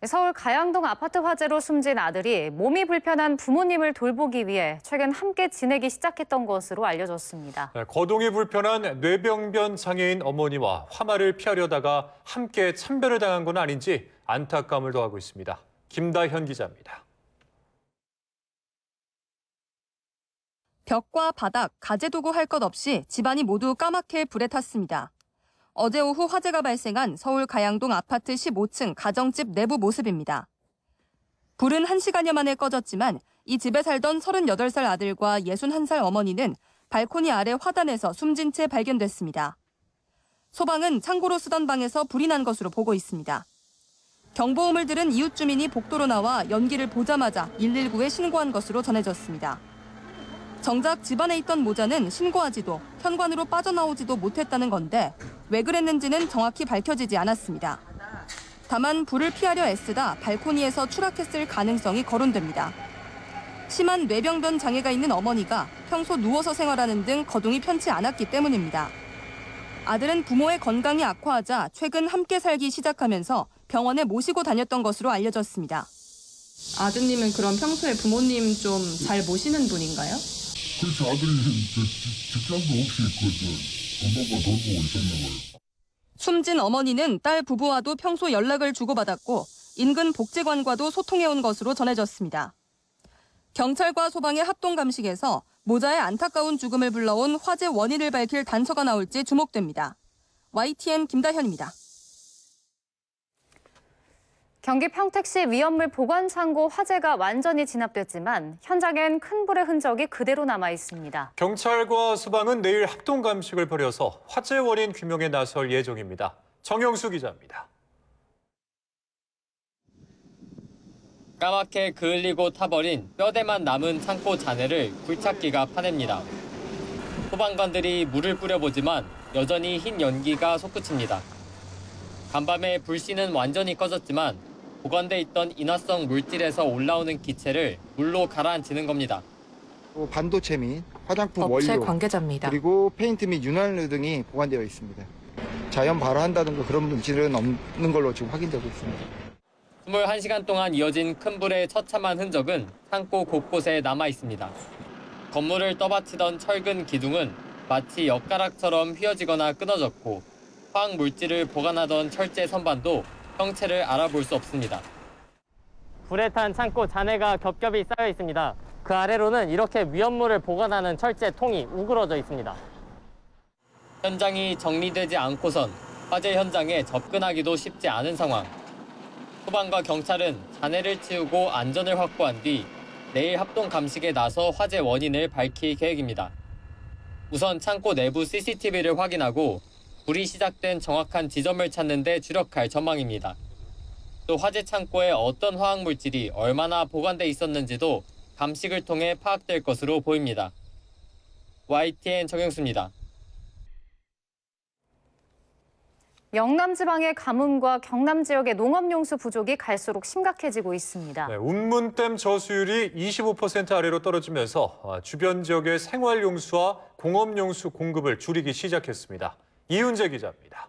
서울 가양동 아파트 화재로 숨진 아들이 몸이 불편한 부모님을 돌보기 위해 최근 함께 지내기 시작했던 것으로 알려졌습니다. 거동이 불편한 뇌병변 장애인 어머니와 화마를 피하려다가 함께 참배를 당한 건 아닌지 안타까움을 더하고 있습니다. 김다현 기자입니다. 벽과 바닥, 가재도구 할 것 없이 집안이 모두 까맣게 불에 탔습니다. 어제 오후 화재가 발생한 서울 가양동 아파트 15층 가정집 내부 모습입니다. 불은 1시간여 만에 꺼졌지만 이 집에 살던 38살 아들과 61살 어머니는 발코니 아래 화단에서 숨진 채 발견됐습니다. 소방은 창고로 쓰던 방에서 불이 난 것으로 보고 있습니다. 경보음을 들은 이웃 주민이 복도로 나와 연기를 보자마자 119에 신고한 것으로 전해졌습니다. 정작 집안에 있던 모자는 신고하지도 현관으로 빠져나오지도 못했다는 건데 왜 그랬는지는 정확히 밝혀지지 않았습니다. 다만 불을 피하려 애쓰다 발코니에서 추락했을 가능성이 거론됩니다. 심한 뇌병변 장애가 있는 어머니가 평소 누워서 생활하는 등 거동이 편치 않았기 때문입니다. 아들은 부모의 건강이 악화하자 최근 함께 살기 시작하면서 병원에 모시고 다녔던 것으로 알려졌습니다. 아드님은 그럼 평소에 부모님 좀 잘 모시는 분인가요? 그렇죠. 아들이 직장도 없이 엄마가 돌보고 있었나 봐요. 숨진 어머니는 딸 부부와도 평소 연락을 주고받았고 인근 복지관과도 소통해온 것으로 전해졌습니다. 경찰과 소방의 합동 감식에서 모자의 안타까운 죽음을 불러온 화재 원인을 밝힐 단서가 나올지 주목됩니다. YTN 김다현입니다. 경기 평택시 위험물 보관 창고 화재가 완전히 진압됐지만 현장엔 큰 불의 흔적이 그대로 남아 있습니다. 경찰과 소방은 내일 합동 감식을 벌여서 화재 원인 규명에 나설 예정입니다. 정영수 기자입니다. 까맣게 그을리고 타버린 뼈대만 남은 창고 잔해를 굴착기가 파냅니다. 소방관들이 물을 뿌려보지만 여전히 흰 연기가 솟구칩니다. 간밤에 불씨는 완전히 꺼졌지만 보관돼 있던 인화성 물질에서 올라오는 기체를 물로 가라앉히는 겁니다. 반도체 및 화장품 업체 원료, 관계자입니다. 그리고 페인트 및 윤활유 등이 보관되어 있습니다. 자연 발화한다든가 그런 물질은 없는 걸로 지금 확인되고 있습니다. 21시간 동안 이어진 큰 불의 처참한 흔적은 창고 곳곳에 남아 있습니다. 건물을 떠받치던 철근 기둥은 마치 엿가락처럼 휘어지거나 끊어졌고 화학 물질을 보관하던 철제 선반도 형체를 알아볼 수 없습니다. 불에 탄 창고 잔해가 겹겹이 쌓여 있습니다. 그 아래로는 이렇게 위험물을 보관하는 철제 통이 우그러져 있습니다. 현장이 정리되지 않고선 화재 현장에 접근하기도 쉽지 않은 상황. 소방과 경찰은 잔해를 치우고 안전을 확보한 뒤 내일 합동 감식에 나서 화재 원인을 밝힐 계획입니다. 우선 창고 내부 CCTV를 확인하고 불이 시작된 정확한 지점을 찾는 데 주력할 전망입니다. 또 화재 창고에 어떤 화학물질이 얼마나 보관돼 있었는지도 감식을 통해 파악될 것으로 보입니다. YTN 정영수입니다. 영남 지방의 가뭄과 경남 지역의 농업용수 부족이 갈수록 심각해지고 있습니다. 운문댐 저수율이 25% 아래로 떨어지면서 주변 지역의 생활용수와 공업용수 공급을 줄이기 시작했습니다. 이훈재 기자입니다.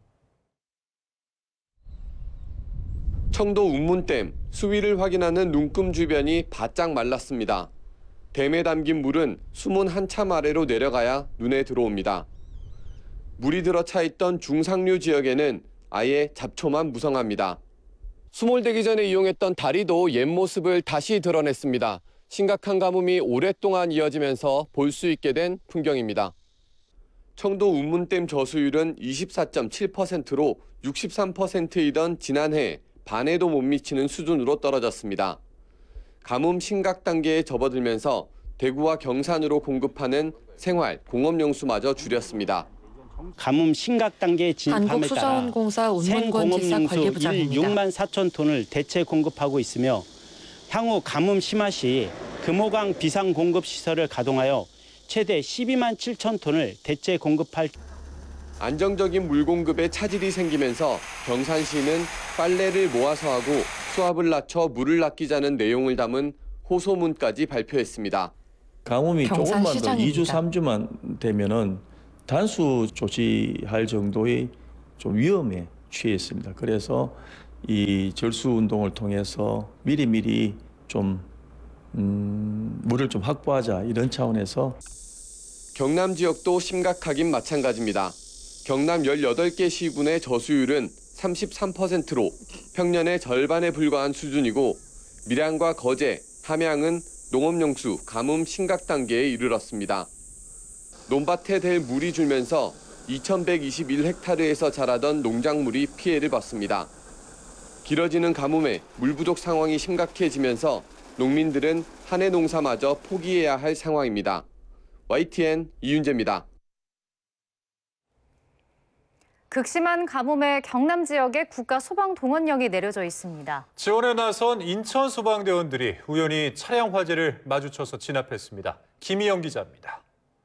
청도 운문댐 수위를 확인하는 눈금 주변이 바짝 말랐습니다. 댐에 담긴 물은 숨은 한참 아래로 내려가야 눈에 들어옵니다. 물이 들어 차 있던 중상류 지역에는 아예 잡초만 무성합니다. 수몰되기 전에 이용했던 다리도 옛 모습을 다시 드러냈습니다. 심각한 가뭄이 오랫동안 이어지면서 볼 수 있게 된 풍경입니다. 청도 운문댐 저수율은 24.7%로 63%이던 지난해 반에도 못 미치는 수준으로 떨어졌습니다. 가뭄 심각 단계에 접어들면서 대구와 경산으로 공급하는 생활, 공업용수마저 줄였습니다. 가뭄 심각 단계에 진입함에 따라 한국수자원공사 운문권지사 관리부장입니다. 6만 4천 톤을 대체 공급하고 있으며 향후 가뭄 심화 시 금호강 비상 공급 시설을 가동하여 최대 12만 7천 톤을 대체 공급할. 안정적인 물 공급에 차질이 생기면서 경산시는 빨래를 모아서 하고 수압을 낮춰 물을 아끼자는 내용을 담은 호소문까지 발표했습니다. 가뭄이 조금만 더 2주, 3주만 되면은 단수 조치할 정도의 좀 위험에 취했습니다. 그래서 이 절수 운동을 통해서 미리미리 좀 물을 좀 확보하자 이런 차원에서 경남 지역도 심각하긴 마찬가지입니다. 경남 18개 시군의 저수율은 33%로 평년의 절반에 불과한 수준이고 밀양과 거제, 함양은 농업용수 가뭄 심각 단계에 이르렀습니다. 논밭에 댈 물이 줄면서 2121헥타르에서 자라던 농작물이 피해를 봤습니다. 길어지는 가뭄에 물 부족 상황이 심각해지면서 농민들은 한 해 농사마저 포기해야 할 상황입니다. YTN 이윤재입니다. 극심한 가뭄에 경남 지역에 국가 소방동원령이 내려져 있습니다. 지원에 나선 인천 소방대원들이 우연히 차량 화재를 마주쳐서 진압했습니다. 김희영 기자입니다.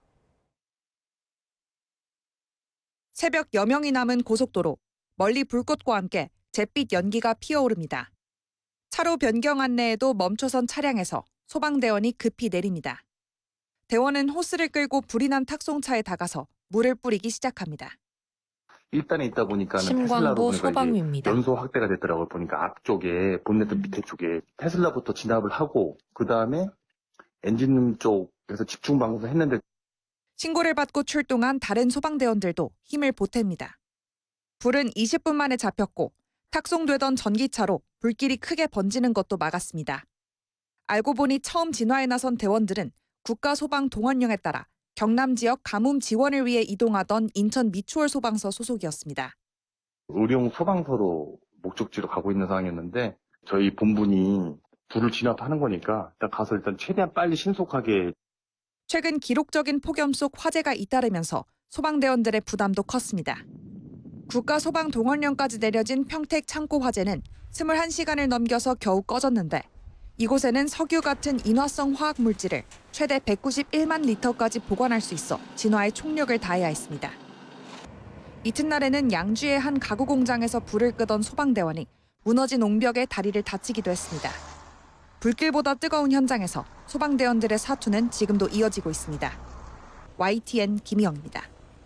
새벽 여명이 남은 고속도로, 멀리 불꽃과 함께 잿빛 연기가 피어오릅니다. 차로 변경 안내에도 멈춰선 차량에서 소방대원이 급히 내립니다. 대원은 호스를 끌고 불이 난 탁송차에 다가서 물을 뿌리기 시작합니다. 1단에 있다 보니까 심광보 소방위입니다. 연소 확대가 됐더라고요. 보니까 앞쪽에 본네트 밑에 쪽에 테슬라부터 진압을 하고 그다음에 엔진 쪽에서 집중 방송을 했는데 신고를 받고 출동한 다른 소방대원들도 힘을 보탭니다. 불은 20분 만에 잡혔고 탁송되던 전기차로 불길이 크게 번지는 것도 막았습니다. 알고 보니 처음 진화에 나선 대원들은 국가소방동원령에 따라 경남 지역 가뭄 지원을 위해 이동하던 인천 미추홀 소방서 소속이었습니다. 의료용 소방서로 목적지로 가고 있는 상황이었는데 저희 본분이 불을 진압하는 거니까 일단 가서 최대한 빨리 신속하게. 최근 기록적인 폭염 속 화재가 잇따르면서 소방대원들의 부담도 컸습니다. 국가소방동원령까지 내려진 평택 창고 화재는 21시간을 넘겨서 겨우 꺼졌는데 이곳에는 석유 같은 인화성 화학 물질을 최대 191만 리터까지 보관할 수 있어 진화에 총력을 다해야 했습니다. 이튿날에는 양주의 한 가구 공장에서 불을 끄던 소방대원이 무너진 옹벽에 다리를 다치기도 했습니다. 불길보다 뜨거운 현장에서 소방대원들의 사투는 지금도 이어지고 있습니다. YTN 김희영입니다.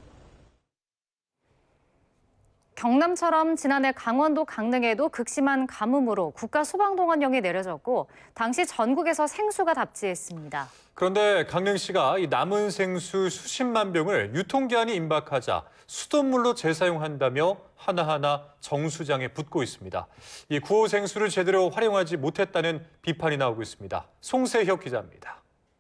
경남처럼 지난해 강원도 강릉에도 극심한 가뭄으로 국가소방동원령이 내려졌고 당시 전국에서 생수가 답지했습니다. 그런데 강릉시가 이 남은 생수 수십만 병을 유통기한이 임박하자 수돗물로 재사용한다며 하나하나 정수장에 붓고 있습니다. 이 구호 생수를 제대로 활용하지 못했다는 비판이 나오고 있습니다. 송세혁 기자입니다.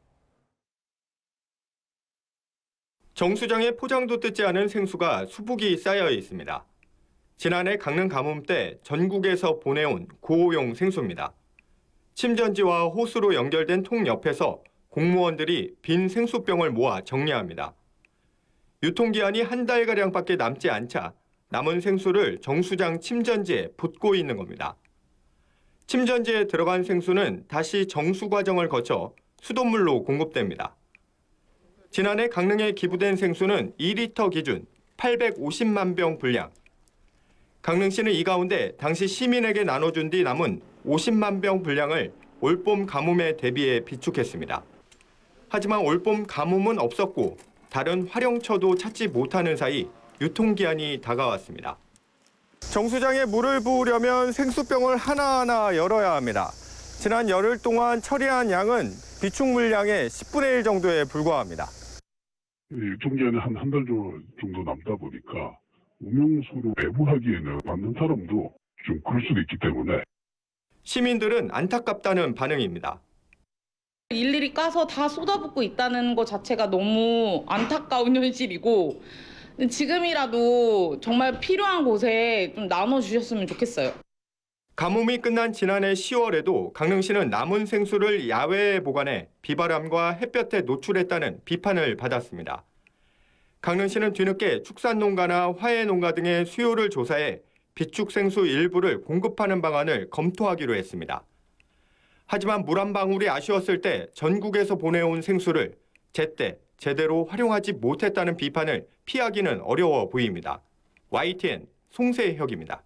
정수장에 포장도 뜯지 않은 생수가 수북이 쌓여 있습니다. 지난해 강릉 가뭄 때 전국에서 보내온 구호용 생수입니다. 침전지와 호스로 연결된 통 옆에서 공무원들이 빈 생수병을 모아 정리합니다. 유통기한이 한 달가량밖에 남지 않자 남은 생수를 정수장 침전지에 붓고 있는 겁니다. 침전지에 들어간 생수는 다시 정수 과정을 거쳐 수돗물로 공급됩니다. 지난해 강릉에 기부된 생수는 2리터 기준 850만 병 분량. 강릉시는 이 가운데 당시 시민에게 나눠준 뒤 남은 50만 병 분량을 올봄 가뭄에 대비해 비축했습니다. 하지만 올봄 가뭄은 없었고 다른 활용처도 찾지 못하는 사이 유통기한이 다가왔습니다. 정수장에 물을 부으려면 생수병을 하나하나 열어야 합니다. 지난 열흘 동안 처리한 양은 비축 물량의 10분의 1 정도에 불과합니다. 유통기한이 한 달 정도 남다 보니까 음용수로 배부하기에는 받는 사람도 좀 그럴 수도 있기 때문에 시민들은 안타깝다는 반응입니다. 일일이 까서 다 쏟아붓고 있다는 것 자체가 너무 안타까운 현실이고 지금이라도 정말 필요한 곳에 좀 나눠주셨으면 좋겠어요. 가뭄이 끝난 지난해 10월에도 강릉시는 남은 생수를 야외에 보관해 비바람과 햇볕에 노출했다는 비판을 받았습니다. 강릉시는 뒤늦게 축산농가나 화훼농가 등의 수요를 조사해 비축 생수 일부를 공급하는 방안을 검토하기로 했습니다. 하지만 물 한 방울이 아쉬웠을 때 전국에서 보내온 생수를 제때 제대로 활용하지 못했다는 비판을 피하기는 어려워 보입니다. YTN 송세혁입니다.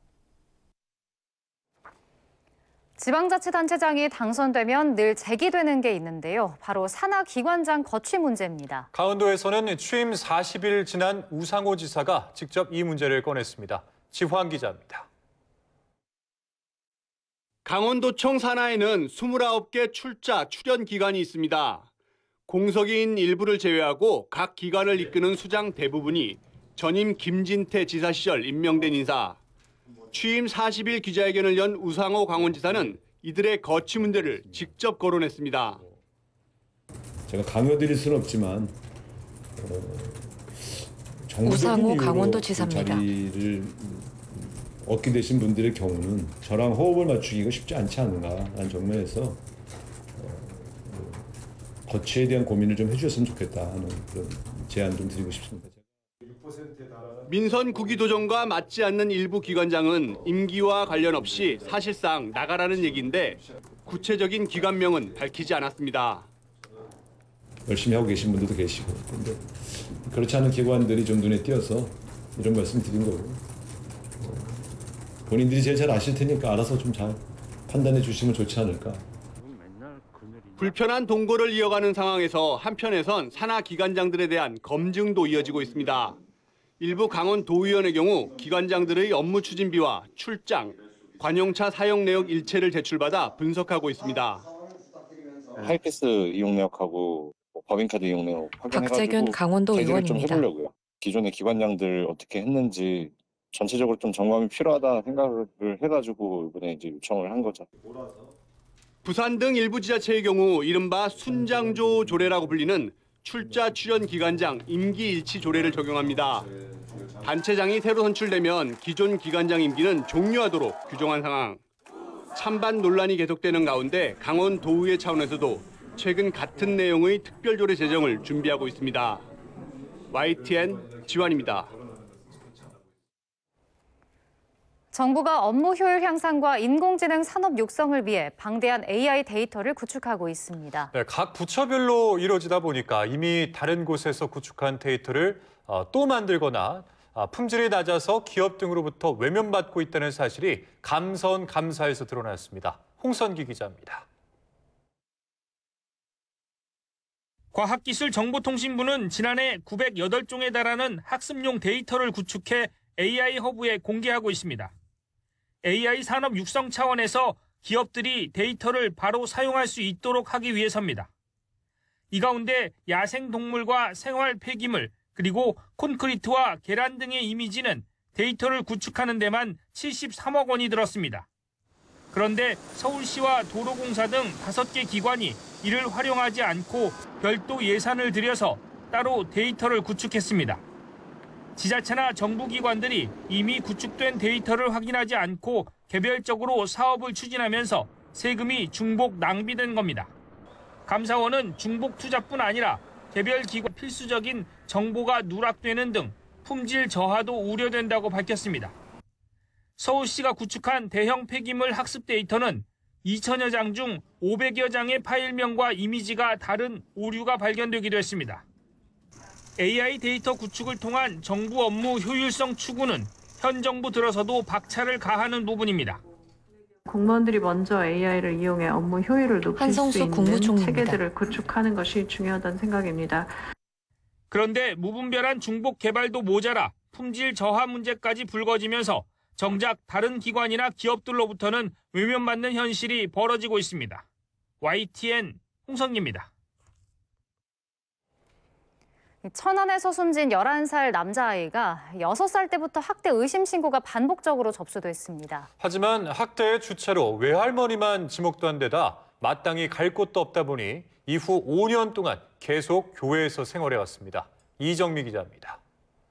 지방자치단체장이 당선되면 늘 제기되는 게 있는데요. 바로 산하기관장 거취 문제입니다. 강원도에서는 취임 40일 지난 우상호 지사가 직접 이 문제를 꺼냈습니다. 지환 기자입니다. 강원도청 산하에는 29개 출자, 출연 기관이 있습니다. 공석인 일부를 제외하고 각 기관을 이끄는 수장 대부분이 전임 김진태 지사 시절 임명된 인사. 취임 40일 기자회견을 연 우상호 강원지사는 이들의 거취 문제를 직접 거론했습니다. 제가 강요드릴 수는 없지만 우상호 강원도지사입니다. 자리를 얻게 되신 분들의 경우는 저랑 호흡을 맞추기가 쉽지 않지 않은가라는 정면에서 거취에 대한 고민을 좀 해주셨으면 좋겠다 하는 그런 제안 좀 드리고 싶습니다. 민선 구기도정과 맞지 않는 일부 기관장은 임기와 관련 없이 사실상 나가라는 얘기인데 구체적인 기관명은 밝히지 않았습니다. 열심히 하고 계신 분들도 계시고 근데 그렇지 않은 기관들이 좀 눈에 띄어서 이런 말씀 드린 거고 본인들이 제일 잘 아실 테니까 알아서 좀 잘 판단해 주시면 좋지 않을까. 불편한 동거를 이어가는 상황에서 한편에선 산하 기관장들에 대한 검증도 이어지고 있습니다. 일부 강원도의원의 경우 기관장들의 업무 추진비와 출장, 관용차 사용 내역 일체를 제출받아 분석하고 있습니다. 하이패스 이용 내역하고 법인카드 이용 내역 박재균 강원도 확인해가지고 좀 의원입니다. 해보려고요. 기존의 기관장들 어떻게 했는지 전체적으로 좀 점검이 필요하다 생각을 해가지고 이번에 이제 요청을 한 거죠. 부산 등 일부 지자체의 경우 이른바 순장조 조례라고 불리는 출자 출연 기관장 임기 일치 조례를 적용합니다. 단체장이 새로 선출되면 기존 기관장 임기는 종료하도록 규정한 상황. 찬반 논란이 계속되는 가운데 강원도의회 차원에서도 최근 같은 내용의 특별조례 제정을 준비하고 있습니다. YTN 지환입니다. 정부가 업무 효율 향상과 인공지능 산업 육성을 위해 방대한 AI 데이터를 구축하고 있습니다. 네, 각 부처별로 이루어지다 보니까 이미 다른 곳에서 구축한 데이터를 또 만들거나 품질이 낮아서 기업 등으로부터 외면받고 있다는 사실이 감사원 감사에서 드러났습니다. 홍선기 기자입니다. 과학기술정보통신부는 지난해 908종에 달하는 학습용 데이터를 구축해 AI 허브에 공개하고 있습니다. AI 산업 육성 차원에서 기업들이 데이터를 바로 사용할 수 있도록 하기 위해서입니다. 이 가운데 야생동물과 생활 폐기물, 그리고 콘크리트와 계란 등의 이미지는 데이터를 구축하는 데만 73억 원이 들었습니다. 그런데 서울시와 도로공사 등 5개 기관이 이를 활용하지 않고 별도 예산을 들여서 따로 데이터를 구축했습니다. 지자체나 정부기관들이 이미 구축된 데이터를 확인하지 않고 개별적으로 사업을 추진하면서 세금이 중복 낭비된 겁니다. 감사원은 중복 투자뿐 아니라 개별 기관 필수적인 정보가 누락되는 등 품질 저하도 우려된다고 밝혔습니다. 서울시가 구축한 대형 폐기물 학습 데이터는 2,000여 장 중 500여 장의 파일명과 이미지가 다른 오류가 발견되기도 했습니다. AI 데이터 구축을 통한 정부 업무 효율성 추구는 현 정부 들어서도 박차를 가하는 부분입니다. 공무원들이 먼저 AI를 이용해 업무 효율을 높일 수 있는 국무총리입니다. 체계들을 구축하는 것이 중요하다는 생각입니다. 그런데 무분별한 중복 개발도 모자라 품질 저하 문제까지 불거지면서 정작 다른 기관이나 기업들로부터는 외면받는 현실이 벌어지고 있습니다. YTN 홍성기입니다. 천안에서 숨진 11살 남자아이가 6살 때부터 학대 의심 신고가 반복적으로 접수됐습니다. 하지만 학대의 주체로 외할머니만 지목된 데다 마땅히 갈 곳도 없다 보니 이후 5년 동안 계속 교회에서 생활해왔습니다. 이정미 기자입니다.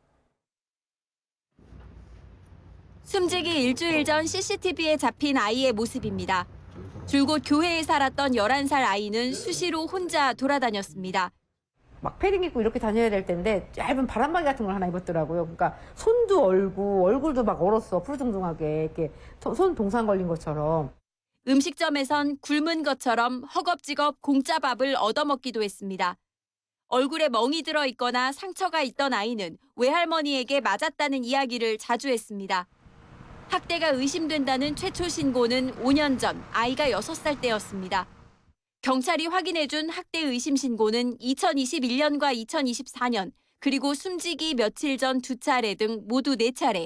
숨지기 일주일 전 CCTV에 잡힌 아이의 모습입니다. 줄곧 교회에 살았던 11살 아이는 수시로 혼자 돌아다녔습니다. 막 패딩 입고 이렇게 다녀야 될 텐데 얇은 바람막이 같은 걸 하나 입었더라고요. 그러니까 손도 얼고 얼굴도 막 얼었어. 푸르둥둥하게 이렇게 손 동상 걸린 것처럼. 음식점에선 굶은 것처럼 허겁지겁 공짜 밥을 얻어먹기도 했습니다. 얼굴에 멍이 들어 있거나 상처가 있던 아이는 외할머니에게 맞았다는 이야기를 자주 했습니다. 학대가 의심된다는 최초 신고는 5년 전 아이가 6살 때였습니다. 경찰이 확인해준 학대 의심 신고는 2021년과 2024년, 그리고 숨지기 며칠 전 2차례 등 모두 4차례,